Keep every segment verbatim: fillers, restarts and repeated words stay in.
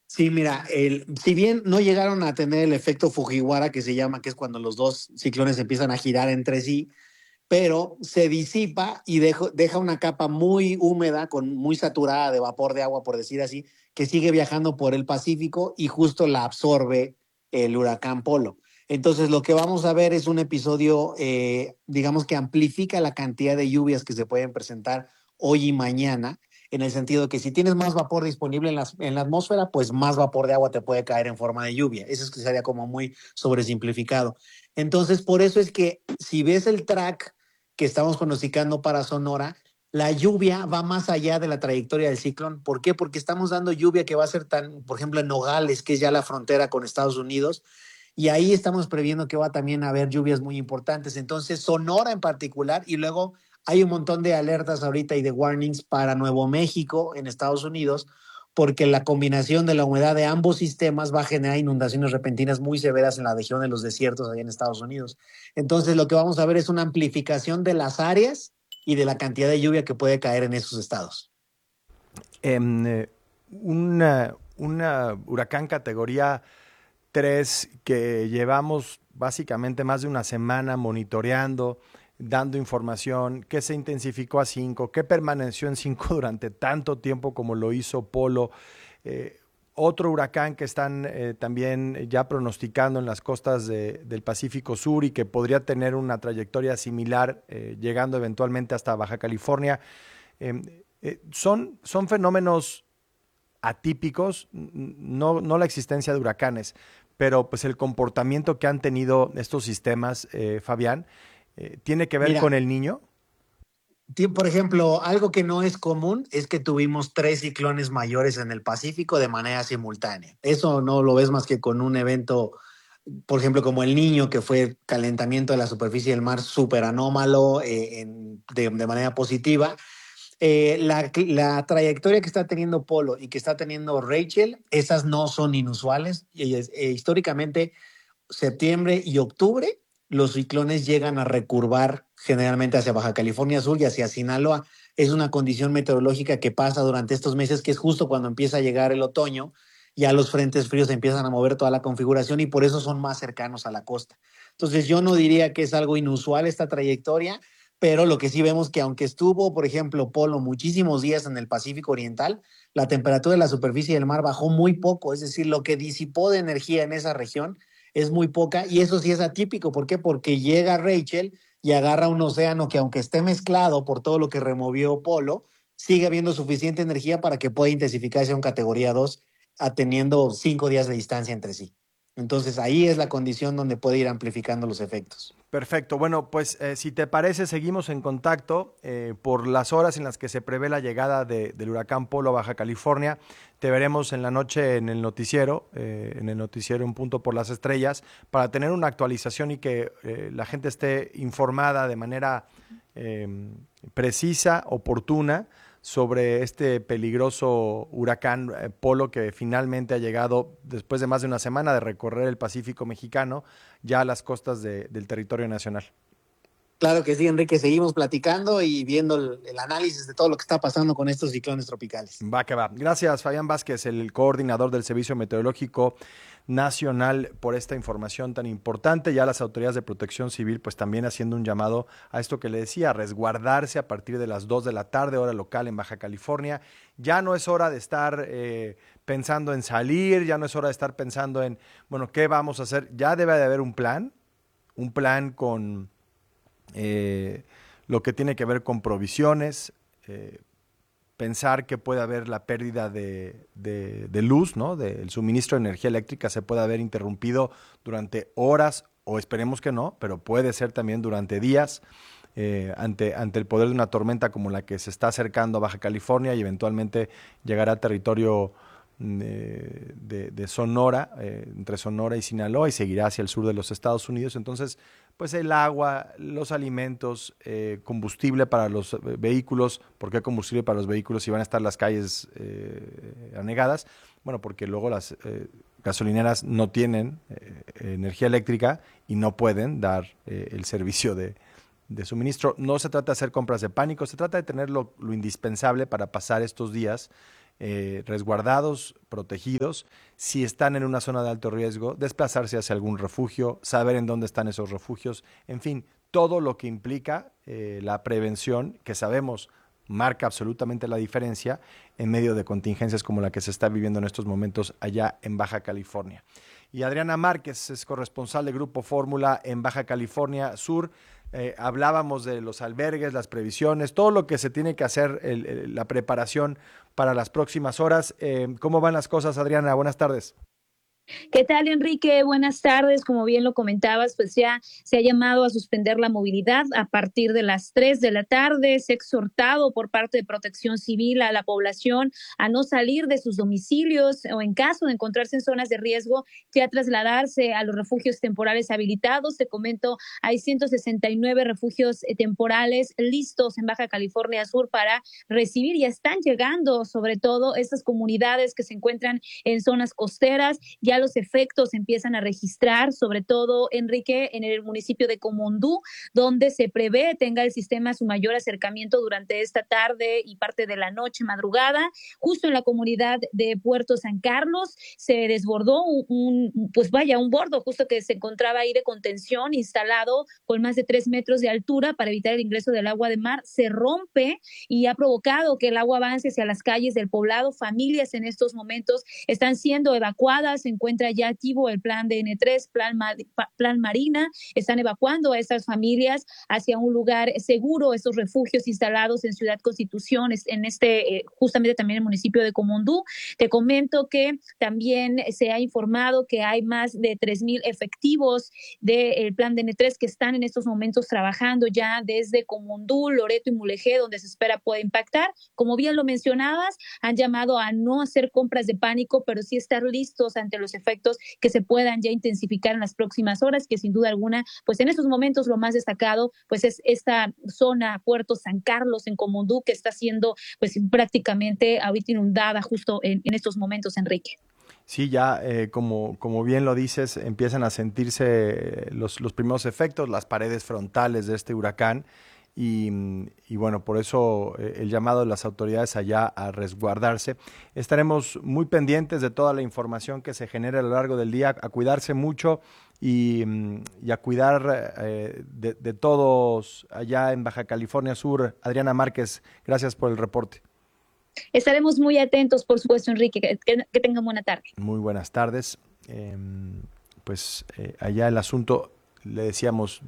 Sí, mira, el, si bien no llegaron a tener el efecto Fujiwara, que se llama, que es cuando los dos ciclones empiezan a girar entre sí, pero se disipa y dejo, deja una capa muy húmeda, con, muy saturada de vapor de agua, por decir así, que sigue viajando por el Pacífico y justo la absorbe el huracán Polo. Entonces, lo que vamos a ver es un episodio, eh, digamos que amplifica la cantidad de lluvias que se pueden presentar hoy y mañana, en el sentido de que si tienes más vapor disponible en, las, en la atmósfera, pues más vapor de agua te puede caer en forma de lluvia. Eso es que sería como muy sobresimplificado. Entonces, por eso es que si ves el track que estamos pronosticando para Sonora, la lluvia va más allá de la trayectoria del ciclón. ¿Por qué? Porque estamos dando lluvia que va a ser tan, por ejemplo, en Nogales, que es ya la frontera con Estados Unidos, y ahí estamos previendo que va también a haber lluvias muy importantes. Entonces, Sonora en particular, y luego hay un montón de alertas ahorita y de warnings para Nuevo México en Estados Unidos, porque la combinación de la humedad de ambos sistemas va a generar inundaciones repentinas muy severas en la región de los desiertos allá en Estados Unidos. Entonces, lo que vamos a ver es una amplificación de las áreas y de la cantidad de lluvia que puede caer en esos estados. Eh, una, una huracán categoría tres que llevamos básicamente más de una semana monitoreando, dando información, que se intensificó a cinco, que permaneció en cinco durante tanto tiempo como lo hizo Polo. Eh, Otro huracán que están eh, también ya pronosticando en las costas de, del Pacífico Sur y que podría tener una trayectoria similar, eh, llegando eventualmente hasta Baja California. Eh, eh, son, son fenómenos atípicos, no, no la existencia de huracanes, pero pues el comportamiento que han tenido estos sistemas, eh, Fabián, eh, tiene que ver con Mira, el niño. por ejemplo, algo que no es común es que tuvimos tres ciclones mayores en el Pacífico de manera simultánea. Eso no lo ves más que con un evento, por ejemplo, como el Niño, que fue calentamiento de la superficie del mar súper anómalo, eh, en, de, de manera positiva. Eh, la, la, trayectoria que está teniendo Polo y que está teniendo Rachel, esas no son inusuales. Y, eh, históricamente, septiembre y octubre, los ciclones llegan a recurvar generalmente hacia Baja California Sur y hacia Sinaloa. Es una condición meteorológica que pasa durante estos meses, que es justo cuando empieza a llegar el otoño. Ya los frentes fríos empiezan a mover toda la configuración y por eso son más cercanos a la costa. Entonces, yo no diría que es algo inusual esta trayectoria, pero lo que sí vemos que aunque estuvo, por ejemplo, Polo muchísimos días en el Pacífico Oriental, la temperatura de la superficie del mar bajó muy poco, es decir, lo que disipó de energía en esa región es muy poca, y eso sí es atípico. ¿Por qué? Porque llega Rachel y agarra un océano que, aunque esté mezclado por todo lo que removió Polo, sigue habiendo suficiente energía para que pueda intensificarse a un categoría dos, teniendo cinco días de distancia entre sí. Entonces ahí es la condición donde puede ir amplificando los efectos. Perfecto. Bueno, pues eh, si te parece, seguimos en contacto eh, por las horas en las que se prevé la llegada de, del huracán Polo a Baja California. Te veremos en la noche en el noticiero, eh, en el noticiero Un Punto por las Estrellas, para tener una actualización y que eh, la gente esté informada de manera eh, precisa, oportuna, sobre este peligroso huracán eh, Polo que finalmente ha llegado después de más de una semana de recorrer el Pacífico mexicano ya a las costas de, del territorio nacional. Claro que sí, Enrique, seguimos platicando y viendo el, el análisis de todo lo que está pasando con estos ciclones tropicales. Va que va. Gracias, Fabián Vázquez, el coordinador del Servicio Meteorológico Nacional, por esta información tan importante. Ya las autoridades de protección civil pues también haciendo un llamado a esto que le decía, a resguardarse a partir de las dos de la tarde, hora local en Baja California. Ya no es hora de estar eh, pensando en salir, ya no es hora de estar pensando en, bueno, ¿qué vamos a hacer? Ya debe de haber un plan, un plan con eh, lo que tiene que ver con provisiones, eh, pensar que puede haber la pérdida de, de, de luz, ¿no? Del suministro de energía eléctrica se puede haber interrumpido durante horas, o esperemos que no, pero puede ser también durante días, eh, ante, ante el poder de una tormenta como la que se está acercando a Baja California y eventualmente llegará a territorio de, de, de Sonora, eh, entre Sonora y Sinaloa, y seguirá hacia el sur de los Estados Unidos. Entonces, pues el agua, los alimentos, eh, combustible para los vehículos. ¿Por qué combustible para los vehículos si van a estar las calles eh, anegadas? Bueno, porque luego las eh, gasolineras no tienen eh, energía eléctrica y no pueden dar eh, el servicio de, de suministro. No se trata de hacer compras de pánico, se trata de tener lo, lo indispensable para pasar estos días eh, resguardados, protegidos. Si están en una zona de alto riesgo, desplazarse hacia algún refugio, saber en dónde están esos refugios, en fin, todo lo que implica eh, la prevención, que sabemos marca absolutamente la diferencia en medio de contingencias como la que se está viviendo en estos momentos allá en Baja California. Y Adriana Márquez es corresponsal de Grupo Fórmula en Baja California Sur. Eh, hablábamos de los albergues, las previsiones, todo lo que se tiene que hacer, el, el, la preparación para las próximas horas. Eh, ¿Cómo van las cosas, Adriana? Buenas tardes. ¿Qué tal, Enrique? Buenas tardes. Como bien lo comentabas, pues ya se ha llamado a suspender la movilidad a partir de las tres de la tarde. Se ha exhortado por parte de Protección Civil a la población a no salir de sus domicilios o, en caso de encontrarse en zonas de riesgo, ya trasladarse a los refugios temporales habilitados. Te comento, hay ciento sesenta y nueve refugios temporales listos en Baja California Sur para recibir, y están llegando sobre todo estas comunidades que se encuentran en zonas costeras. Ya los efectos empiezan a registrar, sobre todo, Enrique, en el municipio de Comondú, donde se prevé tenga el sistema su mayor acercamiento durante esta tarde y parte de la noche, madrugada. Justo en la comunidad de Puerto San Carlos se desbordó un, un pues vaya, un bordo justo que se encontraba ahí de contención instalado con más de tres metros de altura para evitar el ingreso del agua de mar. Se rompe y ha provocado que el agua avance hacia las calles del poblado. Familias en estos momentos están siendo evacuadas, se encuentra ya activo el plan D N tres, plan, plan Marina. Están evacuando a estas familias hacia un lugar seguro, estos refugios instalados en Ciudad Constitución, en este, eh, justamente también en el municipio de Comondú. Te comento que también se ha informado que hay más de tres mil efectivos del plan D N tres que están en estos momentos trabajando ya desde Comondú, Loreto y Mulegé, donde se espera pueda impactar. Como bien lo mencionabas, han llamado a no hacer compras de pánico, pero sí estar listos ante los efectos que se puedan ya intensificar en las próximas horas, que sin duda alguna, pues en estos momentos lo más destacado pues es esta zona Puerto San Carlos en Comondú, que está siendo pues prácticamente ahorita inundada justo en, en estos momentos, Enrique. Sí, ya eh, como, como bien lo dices, empiezan a sentirse los, los primeros efectos, las paredes frontales de este huracán. Y, y bueno, por eso eh, el llamado de las autoridades allá a resguardarse. Estaremos muy pendientes de toda la información que se genere a lo largo del día, a cuidarse mucho y, y a cuidar eh, de, de todos allá en Baja California Sur. Adriana Márquez, gracias por el reporte. Estaremos muy atentos, por supuesto, Enrique. Que, que, que tengan buena tarde. Muy buenas tardes. Eh, pues eh, allá el asunto, le decíamos,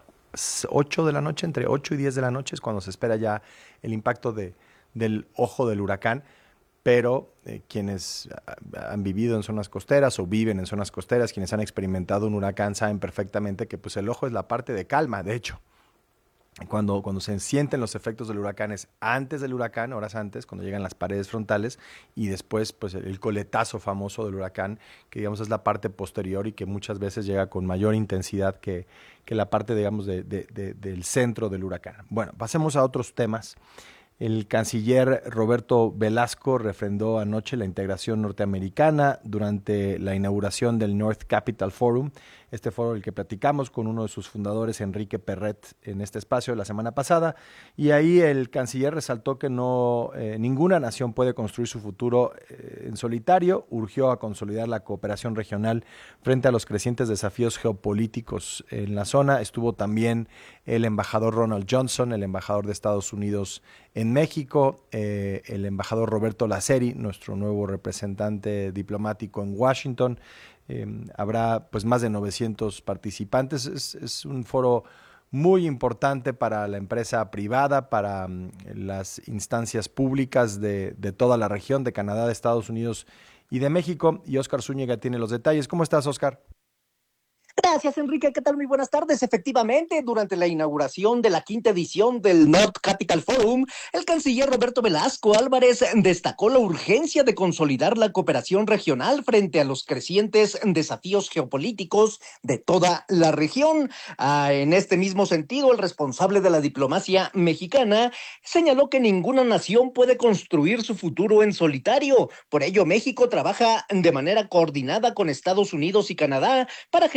ocho de la noche, entre ocho y diez de la noche es cuando se espera ya el impacto de, del ojo del huracán, pero eh, quienes han vivido en zonas costeras o viven en zonas costeras, quienes han experimentado un huracán saben perfectamente que pues el ojo es la parte de calma. De hecho, Cuando, cuando se sienten los efectos del huracán es antes del huracán, horas antes, cuando llegan las paredes frontales, y después pues el coletazo famoso del huracán, que digamos es la parte posterior y que muchas veces llega con mayor intensidad que, que la parte digamos de, de, de, del centro del huracán. Bueno, pasemos a otros temas. El canciller Roberto Velasco refrendó anoche la integración norteamericana durante la inauguración del North Capital Forum, este foro del que platicamos con uno de sus fundadores, Enrique Perret, en este espacio la semana pasada, y ahí el canciller resaltó que no eh, ninguna nación puede construir su futuro eh, en solitario, urgió a consolidar la cooperación regional frente a los crecientes desafíos geopolíticos en la zona. Estuvo también el embajador Ronald Johnson, el embajador de Estados Unidos en México, eh, el embajador Roberto Laceri, nuestro nuevo representante diplomático en Washington. Eh, habrá pues más de novecientos participantes. Es, es un foro muy importante para la empresa privada, para um, las instancias públicas de, de toda la región, de Canadá, de Estados Unidos y de México. Y Óscar Zúñiga tiene los detalles. ¿Cómo estás, Óscar? Gracias, Enrique. ¿Qué tal? Muy buenas tardes. Efectivamente, durante la inauguración de la quinta edición del North Capital Forum, el canciller Roberto Velasco Álvarez destacó la urgencia de consolidar la cooperación regional frente a los crecientes desafíos geopolíticos de toda la región. Ah, en este mismo sentido, el responsable de la diplomacia mexicana señaló que ninguna nación puede construir su futuro en solitario. Por ello, México trabaja de manera coordinada con Estados Unidos y Canadá para generar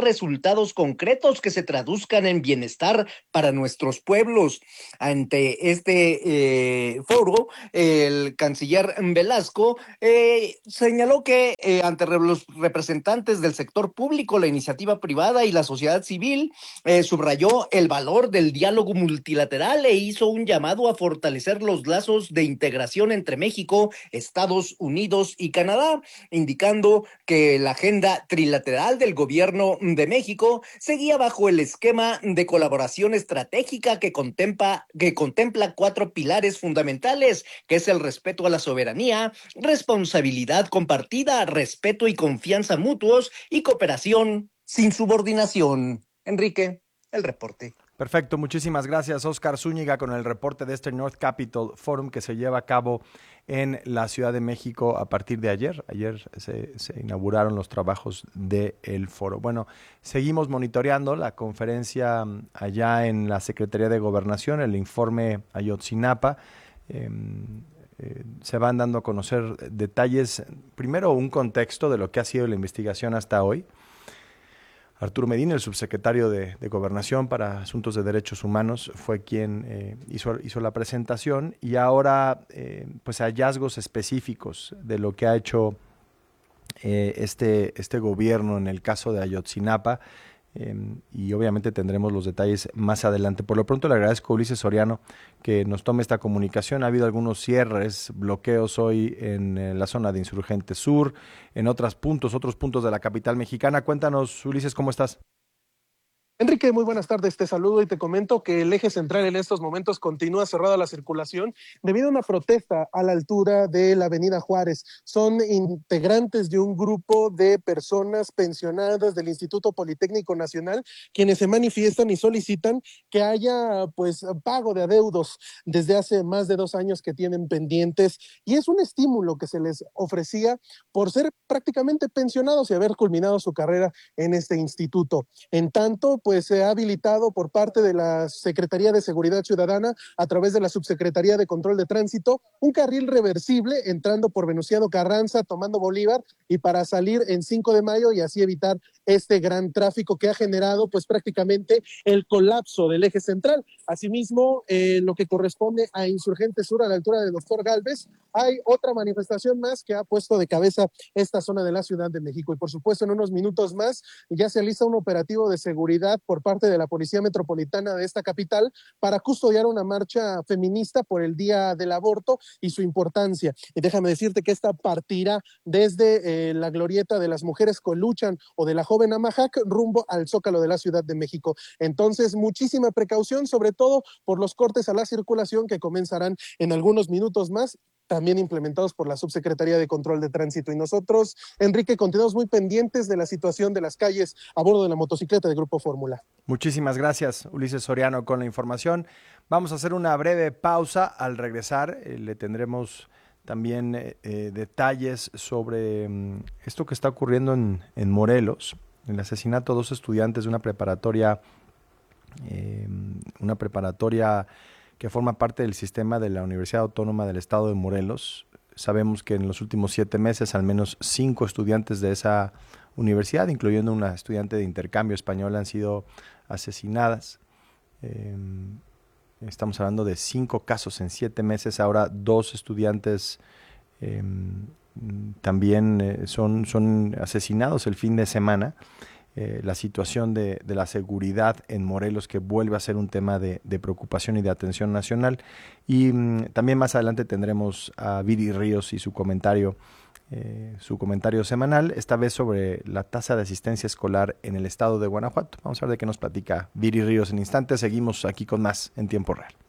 resultados concretos que se traduzcan en bienestar para nuestros pueblos. Ante este eh, foro, el canciller Velasco eh, señaló que eh, ante los representantes del sector público, la iniciativa privada y la sociedad civil, eh, subrayó el valor del diálogo multilateral e hizo un llamado a fortalecer los lazos de integración entre México, Estados Unidos y Canadá, indicando que la agenda trilateral del gobierno de México seguía bajo el esquema de colaboración estratégica que contempla, que contempla cuatro pilares fundamentales, que es el respeto a la soberanía, responsabilidad compartida, respeto y confianza mutuos y cooperación sin subordinación. Enrique, el reporte. Perfecto, muchísimas gracias, Oscar Zúñiga, con el reporte de este North Capital Forum que se lleva a cabo en la Ciudad de México a partir de ayer. Ayer se, se inauguraron los trabajos del foro. Bueno, seguimos monitoreando la conferencia allá en la Secretaría de Gobernación, el informe Ayotzinapa. Eh, eh, se van dando a conocer detalles, primero un contexto de lo que ha sido la investigación hasta hoy. Arturo Medina, el subsecretario de, de Gobernación para Asuntos de Derechos Humanos, fue quien eh, hizo, hizo la presentación, y ahora eh, pues hallazgos específicos de lo que ha hecho eh, este, este gobierno en el caso de Ayotzinapa, eh, y obviamente tendremos los detalles más adelante. Por lo pronto le agradezco a Ulises Soriano que nos tome esta comunicación. Ha habido algunos cierres, bloqueos hoy en, en la zona de Insurgentes Sur, en otros puntos, otros puntos de la capital mexicana. Cuéntanos, Ulises, ¿cómo estás? Enrique, muy buenas tardes. Te saludo y te comento que el eje central en estos momentos continúa cerrado a la circulación debido a una protesta a la altura de la Avenida Juárez. Son integrantes de un grupo de personas pensionadas del Instituto Politécnico Nacional quienes se manifiestan y solicitan que haya pues pago de adeudos desde hace más de dos años que tienen pendientes, y es un estímulo que se les ofrecía por ser prácticamente pensionados y haber culminado su carrera en este instituto. En tanto, pues se ha habilitado por parte de la Secretaría de Seguridad Ciudadana, a través de la Subsecretaría de Control de Tránsito, un carril reversible entrando por Venustiano Carranza, tomando Bolívar, y para salir en cinco de mayo y así evitar este gran tráfico que ha generado pues prácticamente el colapso del eje central. Asimismo, eh, lo que corresponde a Insurgentes Sur, a la altura de Doctor Gálvez, hay otra manifestación más que ha puesto de cabeza esta zona de la Ciudad de México. Y por supuesto, en unos minutos más ya se alista un operativo de seguridad por parte de la Policía Metropolitana de esta capital para custodiar una marcha feminista por el Día del Aborto y su importancia. Y déjame decirte que esta partirá desde eh, la glorieta de las mujeres que luchan o de la joven Amajac rumbo al Zócalo de la Ciudad de México. Entonces, muchísima precaución, sobre todo por los cortes a la circulación que comenzarán en algunos minutos más, también implementados por la Subsecretaría de Control de Tránsito. Y nosotros, Enrique, continuamos muy pendientes de la situación de las calles a bordo de la motocicleta de Grupo Fórmula. Muchísimas gracias, Ulises Soriano, con la información. Vamos a hacer una breve pausa. Al regresar eh, le tendremos también eh, eh, detalles sobre um, esto que está ocurriendo en, en Morelos, el asesinato de dos estudiantes de una preparatoria, eh, una preparatoria que forma parte del sistema de la Universidad Autónoma del Estado de Morelos. Sabemos que en los últimos siete meses al menos cinco estudiantes de esa universidad, incluyendo una estudiante de intercambio española, han sido asesinadas. Eh, estamos hablando de cinco casos en siete meses. Ahora dos estudiantes eh, también eh, son, son asesinados el fin de semana. Eh, la situación de, de la seguridad en Morelos, que vuelve a ser un tema de, de preocupación y de atención nacional. Y mmm, también más adelante tendremos a Viri Ríos y su comentario, eh, su comentario semanal, esta vez sobre la tasa de asistencia escolar en el estado de Guanajuato. Vamos a ver de qué nos platica Viri Ríos en instantes. Seguimos aquí con más en tiempo real.